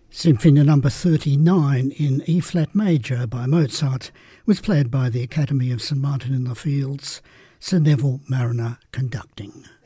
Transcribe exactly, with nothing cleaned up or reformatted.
Symphony number thirty-nine in E-flat major by Mozart was played by the Academy of Saint Martin in the Fields, Sir Neville Marriner conducting.